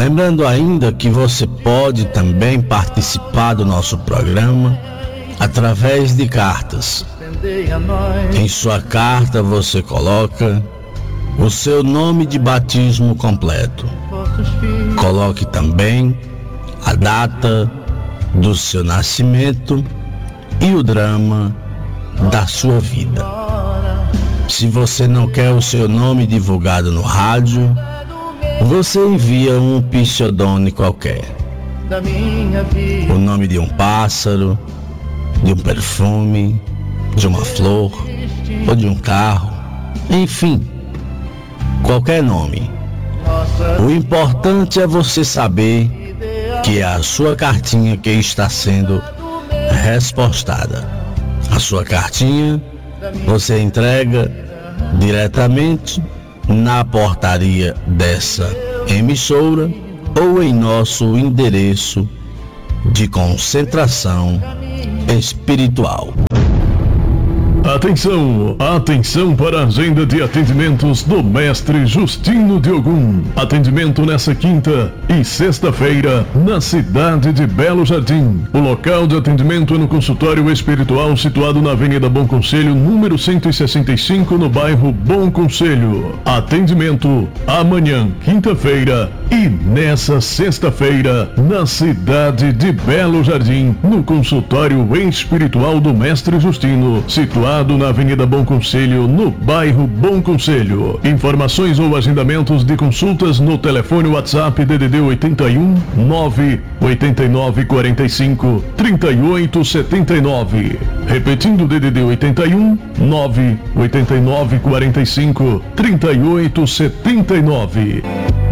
Lembrando ainda que você pode também participar do nosso programa através de cartas. Em sua carta você coloca o seu nome de batismo completo. Coloque também a data do seu nascimento e o drama da sua vida. Se você não quer o seu nome divulgado no rádio, você envia um pseudônimo qualquer. O nome de um pássaro, de um perfume, de uma flor ou de um carro, enfim, qualquer nome. O importante é você saber que é a sua cartinha que está sendo respostada. A sua cartinha você entrega diretamente na portaria dessa emissora ou em nosso endereço de concentração espiritual. Atenção, atenção para a agenda de atendimentos do Mestre Justino de Ogum. Atendimento nessa quinta e sexta-feira na cidade de Belo Jardim. O local de atendimento é no consultório espiritual situado na Avenida Bom Conselho, número 165, no bairro Bom Conselho. Atendimento amanhã, quinta-feira, e nessa sexta-feira na cidade de Belo Jardim, no consultório espiritual do Mestre Justino, situado na Avenida Bom Conselho, no bairro Bom Conselho. Informações ou agendamentos de consultas no telefone WhatsApp DDD 81 989 45 38 79. Repetindo, DDD 81 989 45 38 79.